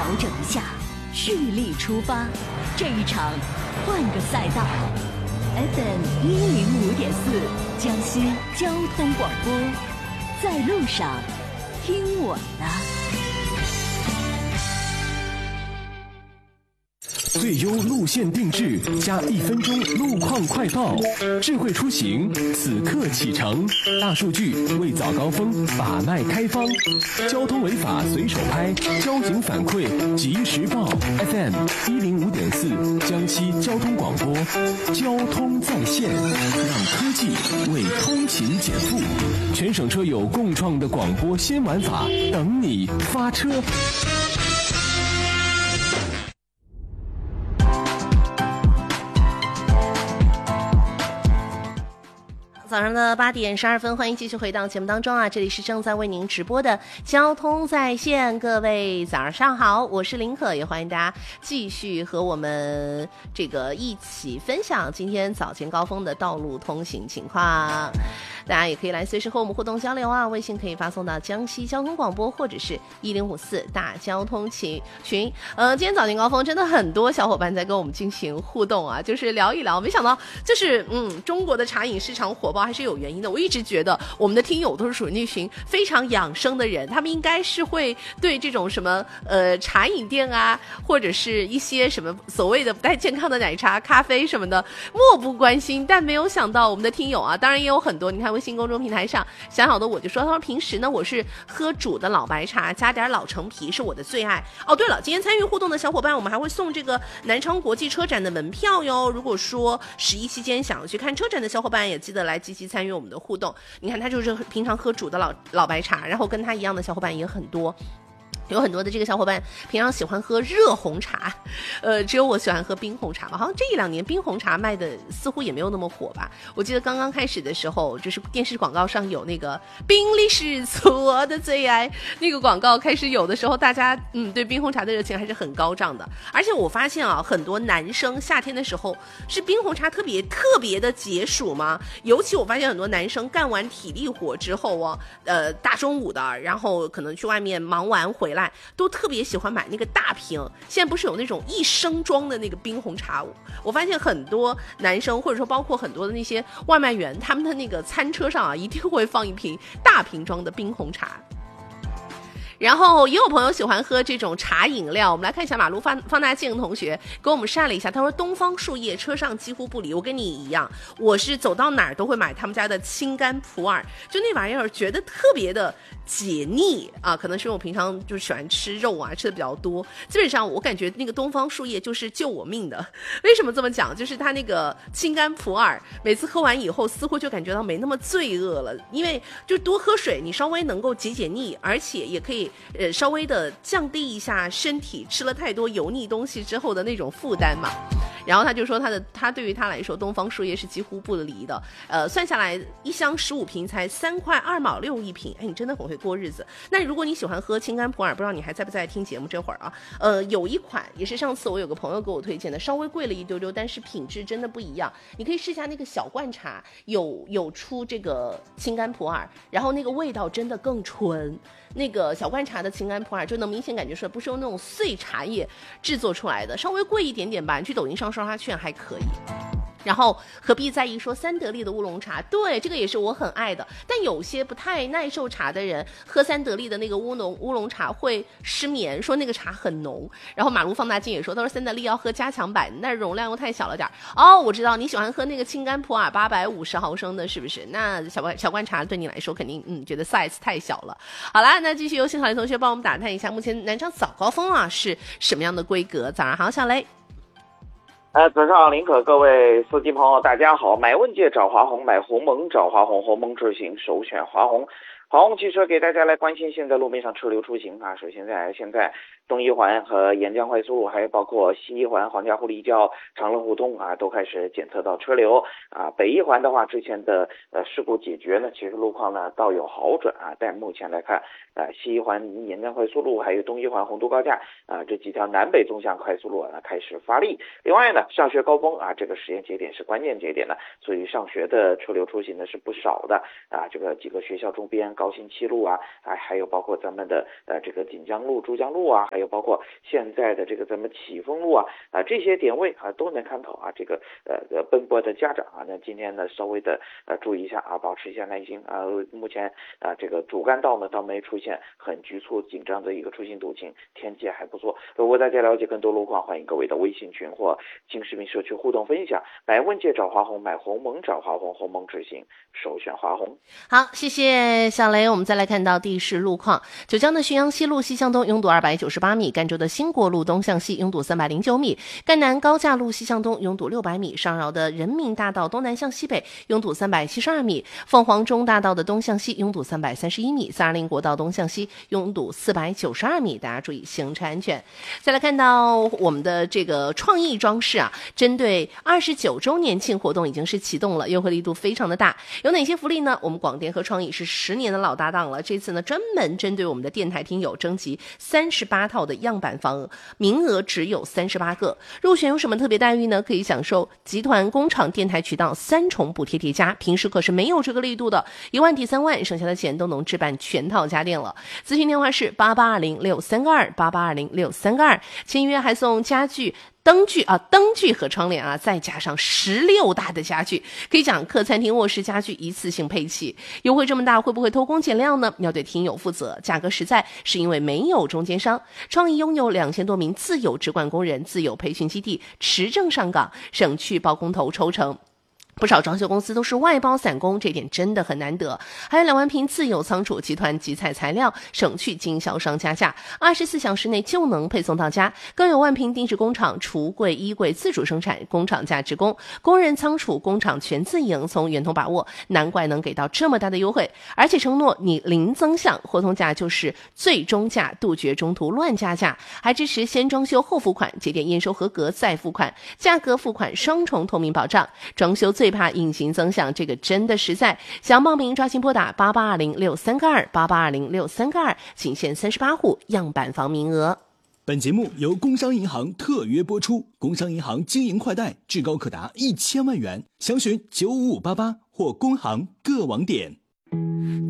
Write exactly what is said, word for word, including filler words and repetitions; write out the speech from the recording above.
整一下，蓄力出发，这一场换个赛道。F M 一零五点四，江西交通广播，在路上，听我的。 最优路线定制加一分钟路况快报，智慧出行此刻启程，大数据为早高峰把脉开方，交通违法随手拍，交警反馈及时报。F M 一零五点四，江西交通广播，交通在线，让科技为通勤减负。全省车友共创的广播新玩法，等你发车。 早上的八点十二分，欢迎继续回到节目当中啊！这里是正在为您直播的交通在线，各位早上好，我是林可，也欢迎大家继续和我们这个一起分享今天早间高峰的道路通行情况。大家也可以来随时和我们互动交流啊！微信可以发送到江西交通广播或者是一零五四大交通群群。呃，今天早间高峰真的很多小伙伴在跟我们进行互动啊，就是聊一聊。没想到就是嗯，中国的茶饮市场火爆还是有原因的。我一直觉得我们的听友都是属于那群非常养生的人，他们应该是会对这种什么呃茶饮店啊，或者是一些什么所谓的不太健康的奶茶、咖啡什么的漠不关心。但没有想到我们的听友啊，当然也有很多，你看微信公众平台上小小的我就说，他说平时呢我是喝煮的老白茶加点老橙皮是我的最爱。哦对了，今天参与互动的小伙伴，我们还会送这个南昌国际车展的门票哟。如果说十一期间想要去看车展的小伙伴，也记得来积极参与我们的互动。你看他就是平常喝煮的老老白茶，然后跟他一样的小伙伴也很多。有很多的这个小伙伴平常喜欢喝热红茶，呃，只有我喜欢喝冰红茶吧。好像这一两年冰红茶卖的似乎也没有那么火吧。我记得刚刚开始的时候，就是电视广告上有那个冰力士我的最爱那个广告开始有的时候，大家嗯对冰红茶的热情还是很高涨的。而且我发现啊，很多男生夏天的时候是冰红茶特别特别的解暑嘛。尤其我发现很多男生干完体力活之后哦，呃大中午的，然后可能去外面忙完回来。都特别喜欢买那个大瓶，现在不是有那种一升装的那个冰红茶，我发现很多男生或者说包括很多的那些外卖员，他们的那个餐车上啊一定会放一瓶大瓶装的冰红茶。然后也有朋友喜欢喝这种茶饮料，我们来看一下马路放放大镜同学给我们晒了一下，他说东方树叶车上几乎不离。我跟你一样，我是走到哪儿都会买他们家的青柑普洱，就那玩意儿觉得特别的解腻啊，可能是因为我平常就喜欢吃肉啊，吃的比较多，基本上我感觉那个东方树叶就是救我命的。为什么这么讲？就是它那个青柑普洱，每次喝完以后似乎就感觉到没那么罪恶了，因为就多喝水，你稍微能够解解腻，而且也可以呃稍微的降低一下身体吃了太多油腻东西之后的那种负担嘛。然后他就说他的他对于他来说东方树叶是几乎不离的，呃算下来一箱十五瓶才三块二毛六一瓶，哎，你真的很会过日子。那如果你喜欢喝青柑普洱，不知道你还在不在听节目这会儿啊？呃，有一款也是上次我有个朋友给我推荐的，稍微贵了一丢丢，但是品质真的不一样。你可以试一下那个小罐茶，有有出这个青柑普洱，然后那个味道真的更纯。那个小罐茶的青柑普洱就能明显感觉出来，不是用那种碎茶叶制作出来的，稍微贵一点点吧，你去抖音上刷刷券还可以。然后何必在意说三得利的乌龙茶，对，这个也是我很爱的。但有些不太耐受茶的人喝三得利的那个乌龙乌龙茶会失眠，说那个茶很浓。然后马路放大镜也说，他说三得利要喝加强版，那容量又太小了点。哦，我知道你喜欢喝那个青柑普洱八百五十毫升的，是不是？那小罐小罐茶对你来说肯定嗯觉得 size 太小了。好啦，那继续有请小雷同学帮我们打探一下目前南昌早高峰啊是什么样的规格。早上好，小雷。 呃，早上好，林可，各位司机朋友，大家好。买问界找华虹，买鸿蒙找华虹，鸿蒙智行首选华虹。华虹汽车给大家来关心现在路面上车流出行啊。首先在现在东一环和沿江快速路，还有包括西一环黄家湖立交、长乐胡同啊，都开始检测到车流啊。北一环的话，之前的呃事故解决呢，其实路况呢倒有好转啊。但目前来看，呃西一环沿江快速路还有东一环洪都高架啊这几条南北纵向快速路呢开始发力。另外呢，上学高峰啊，这个时间节点是关键节点呢，所以上学的车流出行呢是不少的啊。这个几个学校周边高新七路啊，啊，还有包括咱们的呃这个锦江路、珠江路啊，还有包括现在的这个咱们启丰路啊，啊这些点位啊都能看到啊，这个呃呃奔波的家长啊，那今天呢稍微的呃注意一下啊，保持一下耐心啊，目前啊这个主干道呢倒没出现很局促紧张的一个出行堵情，天气还不错。如果大家了解更多路况，欢迎各位的微信群或新视频社区互动分享。买问界找华虹，买鸿蒙找华虹，鸿蒙执行首选华虹。 好，谢谢小雷。我们再来看到地势路况，九江的浔阳西路西向东拥堵二百九十八米，赣州的兴国路东向西拥堵三百零九米，赣南高架路西向东拥堵六百米，上饶的人民大道东南向西北拥堵三百七十二米，凤凰中大道的东向西拥堵三百三十一米，三二零国道东向西拥堵四百九十二米，大家注意行车安全。再来看到我们的这个创意装饰啊，针对二十九周年庆活动已经是启动了，优惠力度非常的大。有哪些福利呢？我们广电和创意是十年的老搭档了，这次呢专门针对我们的电台听友征集三十八套的样板房，名额只有三十八个。入选有什么特别待遇呢？可以享受集团工厂电台渠道三重补贴叠加，平时可是没有这个力度的，一万抵三万，剩下的钱都能置办全套家电了。咨询电话是八八二零六三个二八八二零六三个二，签约还送家具。灯具啊，灯具和窗帘啊，再加上十六大的家具，可以讲客餐厅卧室家具一次性配齐。优惠这么大，会不会偷工减料呢？要对听友负责，价格实在是因为没有中间商。创意拥有两千多名自有直管工人、自有培训基地，持证上岗，省去包工头抽成。不少装修公司都是外包散工，这点真的很难得。还有两万瓶自有仓储集团集采材料，省去经销商加价，二十四小时内就能配送到家。更有万瓶定制工厂，橱柜、衣柜自主生产，工厂价直供，工人仓储工厂全自营，从源头把握，难怪能给到这么大的优惠。而且承诺你零增项，活动价就是最终价，杜绝中途乱加价，还支持先装修后付款，节点验收合格再付款，价格付款双重透明保障。装修最怕隐形增项，这个真的实在。想报名抓紧拨打八八二零六三个二八八二零六三个二，仅限三十八户样板房名额。 本节目由工商银行特约播出，工商银行经营快贷至高可达一千万元，详询九五五八八或工行各网点。